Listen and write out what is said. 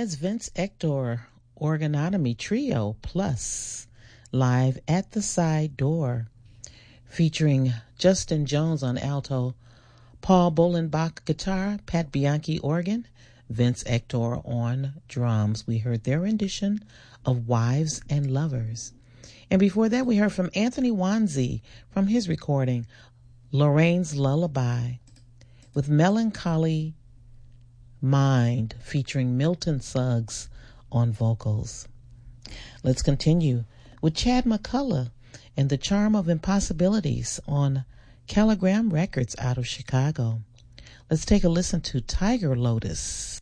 That's Vince Ector, Organotomy Trio Plus, live at the side door, featuring Justin Jones on alto, Paul Bolenbach guitar, Pat Bianchi organ, Vince Ector on drums. We heard their rendition of Wives and Lovers. And before that, we heard from Anthony Wanzi from his recording, Lorraine's Lullaby, with Melancholy Mind, featuring Milton Suggs on vocals. Let's continue with Chad McCullough and The Charm of Impossibilities on Caligram Records out of Chicago. Let's take a listen to Tiger Lotus.